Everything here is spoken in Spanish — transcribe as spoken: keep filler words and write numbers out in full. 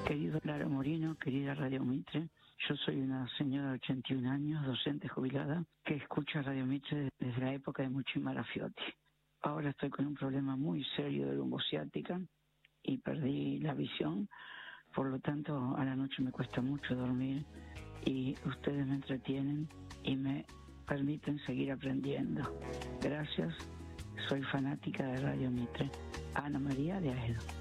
Querido Lara Morino, querida Radio Mitre, yo soy una señora de ochenta y un años, docente jubilada, que escucha Radio Mitre desde la época de Mucci Marafiotti. Ahora estoy con un problema muy serio de lumbociática y perdí la visión, por lo tanto a la noche me cuesta mucho dormir y ustedes me entretienen y me permiten seguir aprendiendo. Gracias, soy fanática de Radio Mitre. Ana María de Aedo.